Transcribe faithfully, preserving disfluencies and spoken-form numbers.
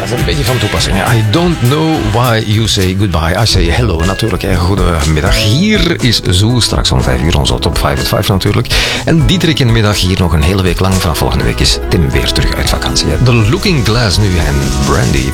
dat is een beetje van toepassing. I don't know why you say goodbye. I say hello. Natuurlijk, hè. Goedemiddag. Hier is Zoo. Straks om vijf uur onze top vijf at vijf natuurlijk. En Diederik in de middag hier nog een hele week lang. Vanaf volgende week is Tim weer terug uit vakantie. Hè. The Looking Glass nu en Brandy.